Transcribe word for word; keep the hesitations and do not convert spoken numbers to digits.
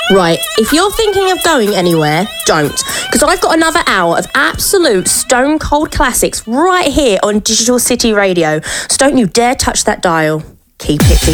Right, if you're thinking of going anywhere, don't. Because I've got another hour of absolute stone cold classics right here on Digital City Radio. So don't you dare touch that dial. Keep it V